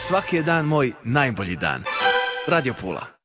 Svaki je dan moj najbolji dan. Radio Pula.